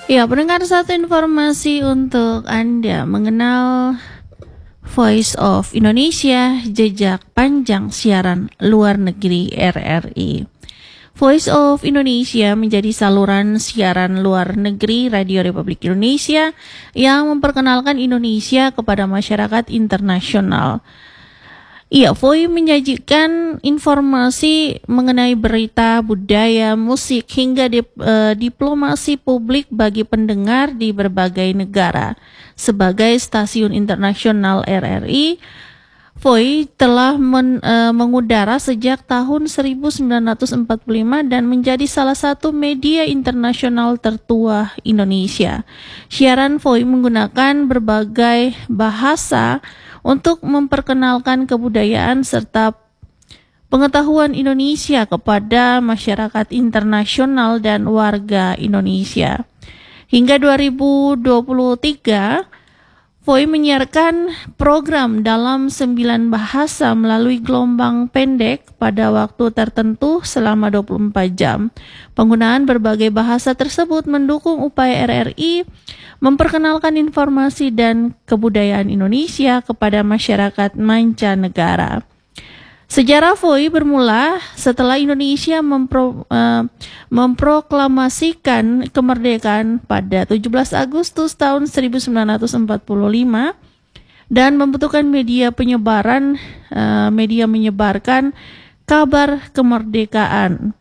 Ya, pendengar, satu informasi untuk Anda mengenal Voice of Indonesia, jejak panjang siaran luar negeri RRI. Voice of Indonesia menjadi saluran siaran luar negeri Radio Republik Indonesia yang memperkenalkan Indonesia kepada masyarakat internasional. Iya, VOI menyajikan informasi mengenai berita, budaya, musik, hingga diplomasi publik bagi pendengar di berbagai negara. Sebagai stasiun internasional RRI, VOI telah mengudara sejak tahun 1945 dan menjadi salah satu media internasional tertua Indonesia. Siaran VOI menggunakan berbagai bahasa untuk memperkenalkan kebudayaan serta pengetahuan Indonesia kepada masyarakat internasional dan warga Indonesia. Hingga 2023, VOI menyiarkan program dalam 9 bahasa melalui gelombang pendek pada waktu tertentu selama 24 jam. Penggunaan berbagai bahasa tersebut mendukung upaya RRI memperkenalkan informasi dan kebudayaan Indonesia kepada masyarakat mancanegara. Sejarah VOI bermula setelah Indonesia memproklamasikan kemerdekaan pada 17 Agustus tahun 1945 dan membutuhkan media menyebarkan kabar kemerdekaan.